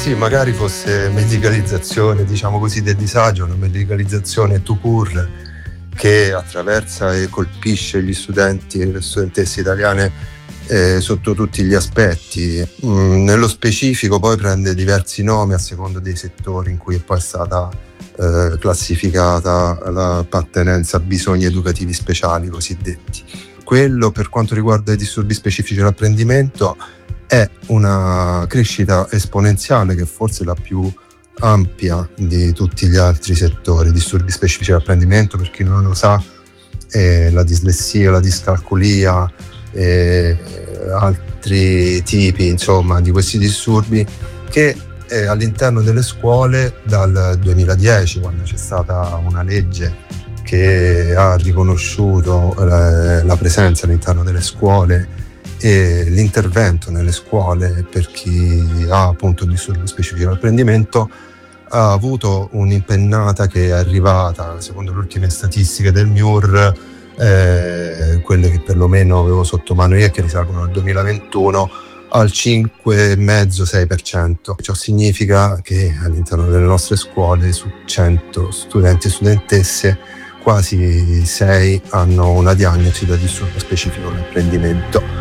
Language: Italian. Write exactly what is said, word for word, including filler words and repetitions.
sì, magari fosse medicalizzazione, diciamo così, del disagio, una medicalizzazione tout court che attraversa e colpisce gli studenti e le studentesse italiane eh, sotto tutti gli aspetti. Mm, nello specifico poi prende diversi nomi a seconda dei settori in cui è poi stata eh, classificata l'appartenenza a bisogni educativi speciali cosiddetti. Quello per quanto riguarda i disturbi specifici dell'apprendimento è una crescita esponenziale che forse è la più ampia di tutti gli altri settori. Disturbi specifici dell'apprendimento, per chi non lo sa, è la dislessia, la discalculia e altri tipi, insomma, di questi disturbi che eh, all'interno delle scuole dal duemiladieci, quando c'è stata una legge che ha riconosciuto eh, la presenza all'interno delle scuole e l'intervento nelle scuole per chi ha appunto disturbi specifici dell'apprendimento, ha avuto un'impennata che è arrivata, secondo le ultime statistiche del M I U R, eh, quelle che perlomeno avevo sotto mano io e che risalgono al duemilaventuno, al cinque virgola cinque sei per cento. Ciò significa che all'interno delle nostre scuole su cento studenti e studentesse quasi sei hanno una diagnosi da disturbo specifico dell'apprendimento.